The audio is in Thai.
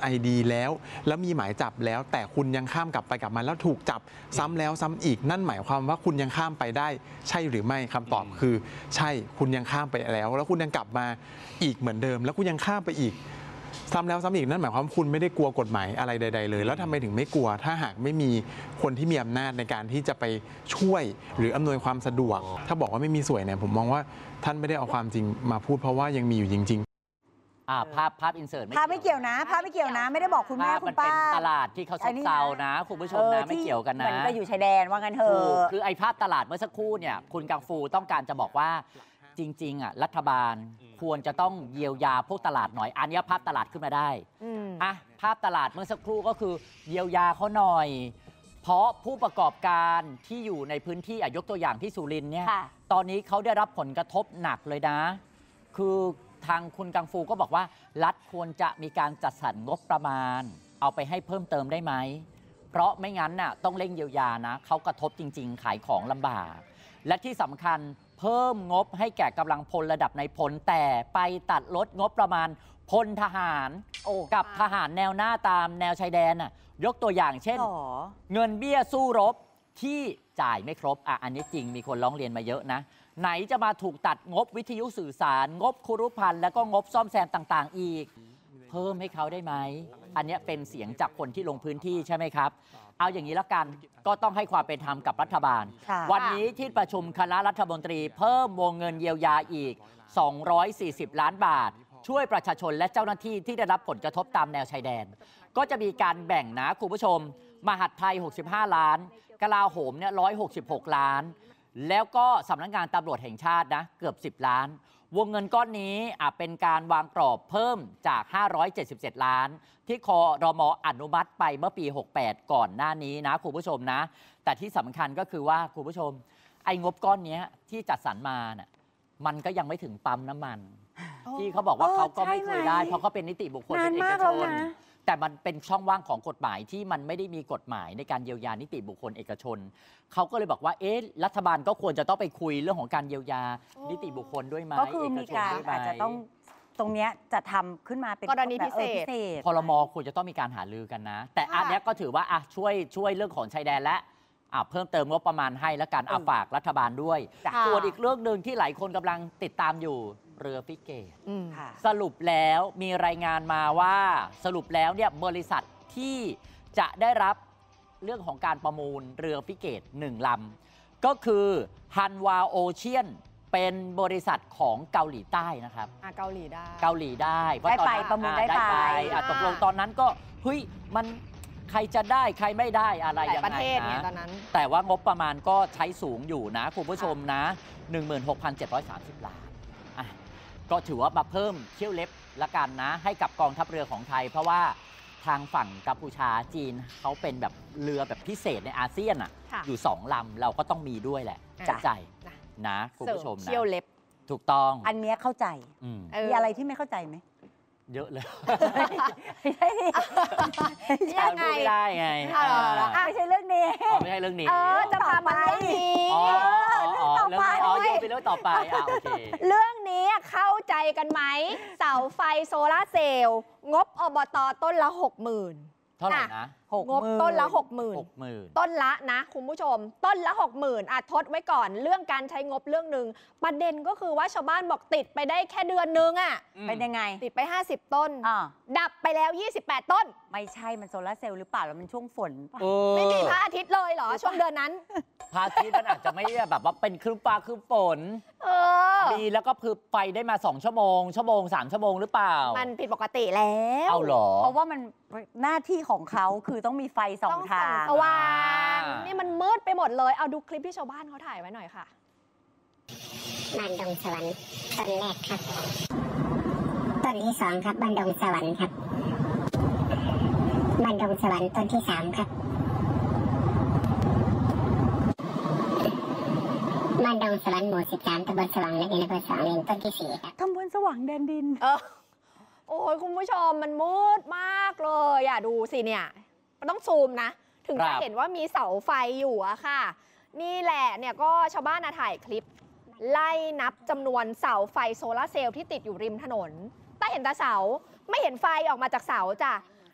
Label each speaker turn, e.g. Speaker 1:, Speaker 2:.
Speaker 1: ID แล้วมีหมายจับแล้วแต่คุณยังข้ามกลับไปกลับมาแล้วถูกจับซ้ำแล้วซ้ำอีกนั่นหมายความว่าคุณยังข้ามไปได้ใช่หรือไม่คำตอบคือใช่คุณยังข้ามไปแล้วคุณยังกลับมาอีกเหมือนเดิมแล้วคุณยังข้ามไปอีกซ้ำแล้วซ้ำอีกนั่นหมายความคุณไม่ได้กลัวกฎหมายอะไรใดๆเลยแล้วทำไมถึงไม่กลัวถ้าหากไม่มีคนที่มีอำนาจในการที่จะไปช่วยหรืออำนวยความสะดวกถ้าบอกว่าไม่มีสวยเนี่ยผมมองว่าท่านไม่ได้เอาความจริงมาพูดเพราะว่ายังมีอยู่จริง
Speaker 2: ภาพอินเสิร์ต
Speaker 3: ภาพไม่เกี่ยวนะภาพไม่เกี่ยวนะไม่ได้บอกคุณแม่คุณป้า
Speaker 2: มันเป็นตลาดที่เขาซบเซานะคุณผู้ชมนะไม่เกี่ยวกันนะ
Speaker 3: มันก็อยู่ชายแดนว่างั้นเถอะ
Speaker 2: คือไอ้ภาพตลาดเมื่อสักครู่เนี่ยคุณกังฟูต้องการจะบอกว่าจริงๆรัฐบาลควรจะต้องเยียวยาพวกตลาดหน่อยอันนี้ภาพตลาดขึ้นมาได้ภาพตลาดเมื่อสักครู่ก็คือเยียวยาเขาหน่อยเพราะผู้ประกอบการที่อยู่ในพื้นที่ยกตัวอย่างที่สุรินทร์เนี่ยตอนนี้เขาได้รับผลกระทบหนักเลยนะคือทางคุณกังฟูก็บอกว่ารัฐควรจะมีการจัดสรรงบประมาณเอาไปให้เพิ่มเติมได้ไหมเพราะไม่งั้นน่ะต้องเร่งเยียวยานะเขากระทบจริงๆขายของลำบากและที่สำคัญเพิ่มงบให้แก่กำลังพลระดับนายพลแต่ไปตัดลดงบประมาณพลทหารกับทหารแนวหน้าตามแนวชายแดนน่ะยกตัวอย่างเช่นเงินเบี้ยสู้รบที่จ่ายไม่ครบอันนี้จริงมีคนร้องเรียนมาเยอะนะไหนจะมาถูกตัดงบวิทยุสื่อสารงบครุภัณฑ์แล้วก็งบซ่อมแซมต่างๆอีกเพิ่มให้เขาได้ไหมอันนี้เป็นเสียงจากคนที่ลงพื้นที่ใช่ไหมครับเอาอย่างนี้ละกันก็ต้องให้ความเป็นธรรมกับรัฐบาลวันนี้ที่ประชุมคณะรัฐมนตรีเพิ่มวงเงินเยียวยาอีก240 ล้านบาทช่วยประชาชนและเจ้าหน้าที่ที่ได้รับผลกระทบตามแนวชายแดนก็จะมีการแบ่งนะคุณผู้ชมมหาดไทย65 ล้านกลาโหมเนี่ย166 ล้านแล้วก็สำนักงานตำรวจแห่งชาตินะเกือบ10 ล้านวงเงินก้อนนี้เป็นการวางกรอบเพิ่มจาก577 ล้านที่ครม.อนุมัติไปเมื่อปี68ก่อนหน้านี้นะคุณผู้ชมนะแต่ที่สำคัญก็คือว่าคุณผู้ชมไอ้งบก้อนนี้ที่จัดสรรมาน่ะมันก็ยังไม่ถึงปั๊มน้ำมันที่เขาบอกว่าเขาก็ไม่เคยได้เพราะเขาเป็นนิติบุคคลเป็นเอกชนแต่มันเป็นช่องว่างของกฎหมายที่มันไม่ได้มีกฎหมายในการเยียวยานิติบุคคลเอกชนเขาก็เลยบอกว่ารัฐบาลก็ควรจะต้องไปคุยเรื่องของการเยียวยานิติบุคคลด้วยไหม
Speaker 3: ก็คือมีการอาจจะต้องตรงนี้จะทำขึ้นมาเป็น
Speaker 4: กรณีพิเศษ
Speaker 2: พรม.ควรจะต้องมีการหารือกันนะแต่อันนี้ก็ถือว่าช่วยเรื่องของชายแดนและเพิ่มเติมงบประมาณให้และการฝากรัฐบาลด้วยส่วนอีกเรื่องหนึ่งที่หลายคนกำลังติดตามอยู่เรือฟิเกตสรุปแล้วมีรายงานมาว่าสรุปแล้วเนี่ยบริษัทที่จะได้รับเรื่องของการประมูลเรือฟิเกต1 ลำก็คือฮันวาโอเชียนเป็นบริษัทของเกาหลีใต้นะครับ
Speaker 4: เกาหลี
Speaker 2: ได้
Speaker 3: เพราะตอนนั้นประมูลได้ไป
Speaker 2: ตกลงตอนนั้นก็เฮ้ยมันใครจะได้ใครไม่ได้อะไรยังไงนะ
Speaker 4: ตอนนั้น
Speaker 2: แต่ว่างบประมาณก็ใช้สูงอยู่นะคุณผู้ชมนะ 16,730 ล้านก็ถือว่ามาเพิ่มเขี้ยวเล็บละกันนะให้กับกองทัพเรือของไทยเพราะว่าทางฝั่งกัมพูชาจีนเขาเป็นแบบเรือแบบพิเศษในอาเซียนอยู่2 ลำเราก็ต้องมีด้วยแหละใจนะคุณผู้ชมนะ
Speaker 4: เขี้ยวเล็บ
Speaker 2: ถูกต้อง
Speaker 3: อันนี้เข้าใจมีอะไรที่ไม่เข้าใจไหม
Speaker 2: เยอะเลย
Speaker 4: ยังไง
Speaker 2: ได้ไง
Speaker 3: ไม่ใช่เรื่องนี้
Speaker 2: ไม่ใช่เรื่องนี้
Speaker 4: จะพามาเรื่องนี้
Speaker 2: โยนไปเรื่องต่อไปโอเค
Speaker 4: เรื่องนี้เข้าใจกันไหมเสาไฟโซล่าเซลล์งบอบต.ต้นละ 60,000
Speaker 2: เท่าไหร่นะ
Speaker 4: งบต้นละ 60,000 ต้นละนะคุณผู้ชมต้นละ 60,000 ทดไว้ก่อนเรื่องการใช้งบเรื่องหนึ่งประเด็นก็คือว่าชาวบ้านบอกติดไปได้แค่เดือนนึง
Speaker 3: เป็นยังไง
Speaker 4: ติดไป50 ต้นดับไปแล้ว28 ต้น
Speaker 3: ไม่ใช่มันโซลาร์เซลล์หรือเปล่าแล้วมันช่วงฝน
Speaker 4: ไม่มีพระอาทิตย์เลยเหรอช่วงเดือนนั้น
Speaker 2: พระอาทิตย์มันอาจจะไม่แบบว่าเป็นครึ้มฟ้าครึ้มฝนดีแล้วก็คือไปได้มา2 ชั่วโมง3 ชั่วโมงหรือเปล่า
Speaker 4: มันผิดปกติแล้ว
Speaker 2: เอาหรอ
Speaker 3: เพราะว่ามันหน้าที่ของเขาคือต้องมีไฟ2 ทาง
Speaker 4: สว่างนี่มันมืดไปหมดเลยเอาดูคลิปที่ชาวบ้านเขาถ่ายไว้หน่อยค่ะ
Speaker 5: บ้านดงสวรรค์ต้นแรกครับต้นที่2ครับบ้านดงสวรรค์ครับบ้านดงสวรรค์ต้นที่3ครับบ้านดงสวรรค์หมู่13ตำบลสว่างแดนดินอำเภอสว่างแดนดินต้นที่4ครับ
Speaker 3: ตำบลสว่างแดนดิน
Speaker 4: โอ้ยคุณผู้ชมมันมืดมากเลยดูสิเนี่ยต้องซูมนะถึงจะเห็นว่ามีเสาไฟอยู่อะค่ะนี่แหละเนี่ยก็ชาวบ้านถ่ายคลิปไล่นับจำนวนเสาไฟโซลาร์เซลล์ที่ติดอยู่ริมถนนแต่เห็นแต่เสาไม่เห็นไฟออกมาจากเสาจ้ะ